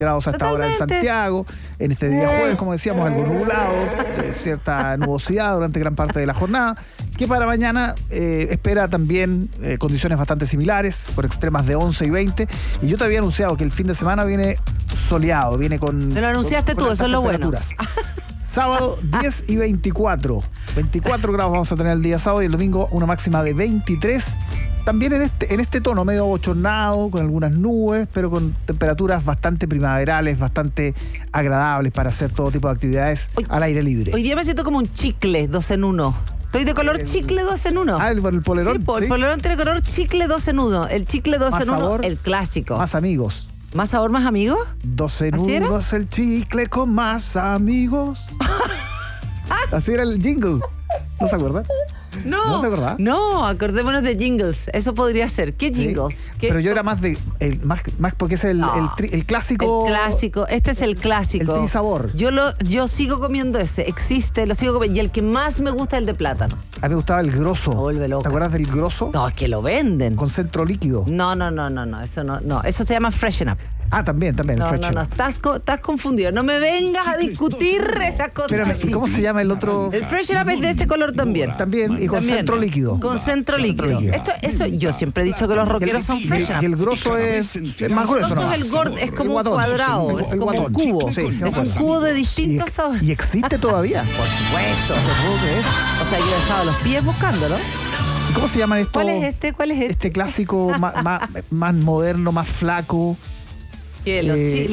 grados a esta hora en Santiago. En este día jueves, como decíamos, algo nublado, cierta nubosidad durante gran parte de la jornada. Que para mañana espera también condiciones bastante similares, por extremas de 11 y 20. Y yo te había anunciado que el fin de semana viene soleado, viene con... Me lo anunciaste tú, eso es lo bueno. Sábado 10 y 24. 24 grados vamos a tener el día sábado y el domingo una máxima de 23. También en este tono medio abochornado, con algunas nubes, pero con temperaturas bastante primaverales, bastante agradables para hacer todo tipo de actividades al aire libre. Hoy día me siento como un chicle 2 en 1. Estoy de color chicle 2 en 1. Ah, el polerón. Sí, el polerón tiene color chicle 2 en 1. El chicle 2 en 1, sabor, el clásico. Más amigos. ¿Más sabor, más amigos? 2 en 1 es el chicle con más amigos. Así era el jingle. ¿No se acuerdan? No. ¿No te acordás? No, acordémonos de jingles. Eso podría ser. ¿Qué jingles? Sí. ¿Qué? Pero yo era más de... más porque es el clásico... El clásico. Este es el clásico. El trisabor. Yo sigo comiendo ese. Existe, lo sigo comiendo. Y el que más me gusta es el de plátano. A mí me gustaba el grosso. Me vuelve loca. ¿Te acuerdas del grosso? No, es que lo venden. Con centro líquido. No. Eso no. Eso se llama Freshen Up. Ah, también, el Freshen Up. Estás confundido. No me vengas a discutir esas cosas. Espérame, ¿y cómo se llama el otro? El Freshen Up es de este color también. También, y con centro líquido. Con centro líquido. Eso, yo siempre he dicho que los rockeros son Freshen Up. Y el grosso es más grueso. El grosso ¿no? es el gordo, es como un cuadrado, es como un cubo. Sí, es un cubo de distintos sabores. ¿Y existe todavía? Por supuesto. No te puedo creer. O sea, yo he dejado los pies buscándolo. ¿Y cómo se llama esto? ¿Cuál es este? Este clásico más moderno, más flaco. ¿Qué,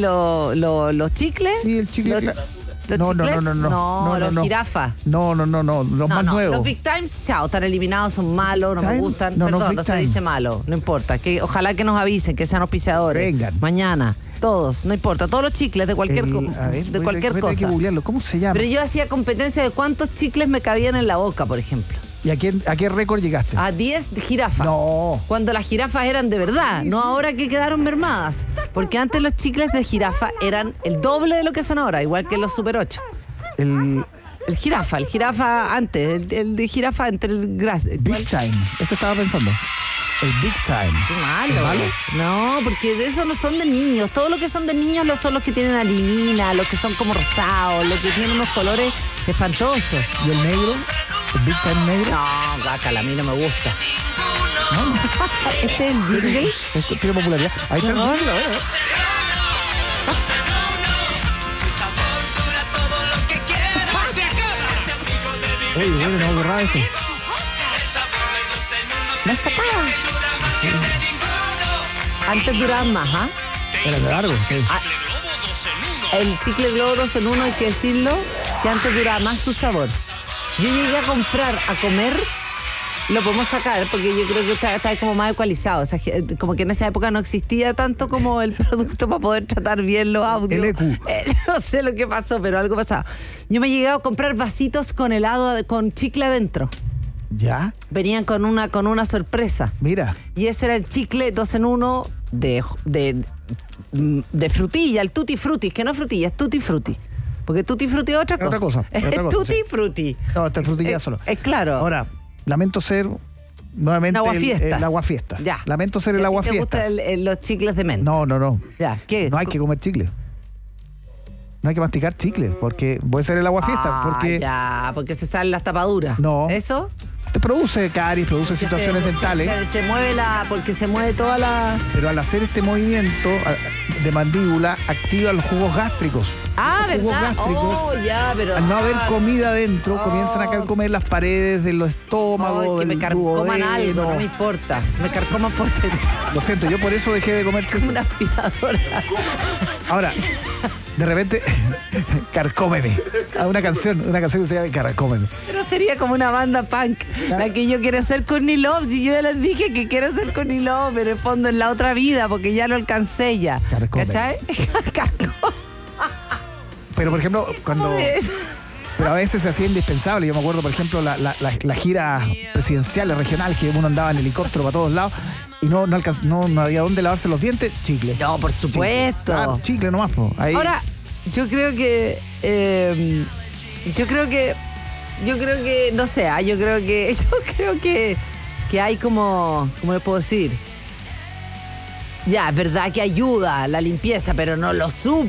los chicles? Sí, el chicle. ¿Los chiclets? Los jirafas. No, los más nuevos. Los Big Times, chao, están eliminados, son malos, no me gustan. No, Perdón, Big no se Time. dice malo, no importa. Ojalá que nos avisen, que sean auspiciadores. Vengan. Mañana, todos, no importa. Todos los chicles de cualquier, voy a cosa. que googlearlo. ¿Cómo se llama? Pero yo hacía competencia de cuántos chicles me cabían en la boca, por ejemplo. ¿Y a qué récord llegaste? A 10 jirafas. No. Cuando las jirafas eran de verdad, no ahora que quedaron mermadas. Porque antes los chicles de jirafa eran el doble de lo que son ahora, igual que los Super 8. El jirafa antes, el de jirafa entre el Big Time. Ese estaba pensando. El Big Time. Qué malo. ¿Es malo? No, porque de eso no son de niños. Todo lo que son de niños son los que tienen alinina, los que son como rosados, los que tienen unos colores espantosos. ¿Y el negro? ¿El Big Time negro? No, guácala, a mí no me gusta. No. Este es el jingle. Tiene popularidad. Ahí está el jingle, a ver. Oye, bueno, no borrar esto. No se acaba. Sí. Antes duraban más, ¿ah? Era de largo, sí. El chicle Globo 2 en 1, hay que decirlo, que antes duraba más su sabor. Yo llegué a comer, lo podemos sacar, porque yo creo que está como más ecualizado. O sea, como que en esa época no existía tanto como el producto para poder tratar bien los audios. El EQ. No sé lo que pasó, pero algo pasaba. Yo me llegué a comprar vasitos con helado, con chicle adentro. ¿Ya? Venían con una sorpresa. Mira. Y ese era el chicle 2 en 1 de frutilla, el Tutti Frutti, que no es frutilla, es Tutti Frutti. Porque Tutti Frutti es otra cosa. Es otra cosa, Tutti sí. Frutti. No, esta es frutilla solo. Es claro. Ahora, lamento ser nuevamente Aguafiestas. el aguafiestas. Ya. Lamento ser el aguafiestas. ¿Te gustan los chicles de menta? No. Ya, ¿qué? No hay que comer chicle. No hay que masticar chicle, porque puede ser el aguafiestas. Porque se salen las tapaduras. No. ¿Eso? Te produce caries, produce Porque situaciones dentales. Se mueve porque se mueve toda la... Pero al hacer este movimiento de mandíbula, activa los jugos gástricos. Ah, Los jugos ¿verdad? gástricos, Pero... al no haber comida adentro, comienzan a comer las paredes de los estómagos, que me del carcoman duodeno. algo, no me importa. Me carcoman por dentro. Lo siento, yo por eso dejé de comer chicle. Una aspiradora. Ahora, de repente, carcómeme. Una canción que se llama Carcómeme. Pero sería como una banda punk, la que yo quiero ser Courtney Love. Si yo ya les dije que quiero ser Courtney Love, pero en fondo en la otra vida, porque ya lo alcancé ya. Carcómeme. ¿Cachai? Pero, por ejemplo, pero a veces se hacía indispensable. Yo me acuerdo, por ejemplo, la gira presidencial, regional, que uno andaba en helicóptero para todos lados y no había dónde lavarse los dientes, chicle. No, por supuesto. Chicle, claro, chicle nomás, po. Ahí. Ahora, yo creo que, no sé, yo creo que hay como, ¿cómo le puedo decir? Ya, es verdad que ayuda a la limpieza, pero no lo